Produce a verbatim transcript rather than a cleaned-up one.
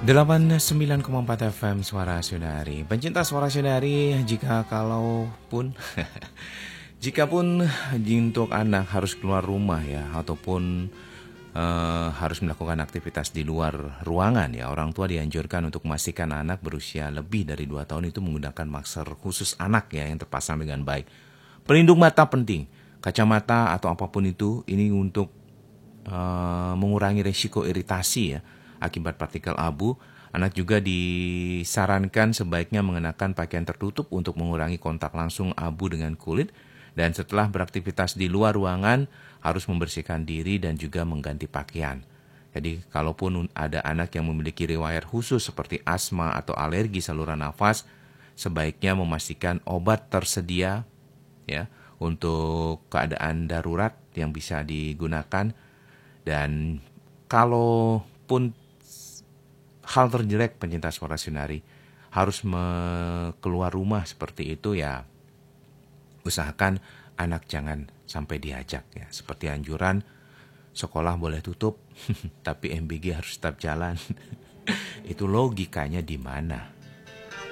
delapan puluh sembilan koma empat F M Suara Saudari. Pencinta Suara Saudari, jika kalaupun jika pun untuk anak harus keluar rumah ya, ataupun uh, harus melakukan aktivitas di luar ruangan ya, orang tua dianjurkan untuk memastikan anak berusia lebih dari dua tahun itu menggunakan masker khusus anak ya yang terpasang dengan baik. Pelindung mata penting, kacamata atau apapun itu, ini untuk uh, mengurangi resiko iritasi ya akibat partikel abu. Anak juga disarankan sebaiknya mengenakan pakaian tertutup untuk mengurangi kontak langsung abu dengan kulit. Dan setelah beraktivitas di luar ruangan, harus membersihkan diri dan juga mengganti pakaian. Jadi kalaupun ada anak yang memiliki riwayat khusus seperti asma atau alergi saluran nafas, sebaiknya memastikan obat tersedia ya untuk keadaan darurat yang bisa digunakan. Dan kalaupun hal terjelek pencinta Suara Saudari harus me- keluar rumah seperti itu ya, usahakan anak jangan sampai diajak ya. Seperti anjuran, sekolah boleh tutup tapi M B G harus tetap jalan. Itu logikanya di mana?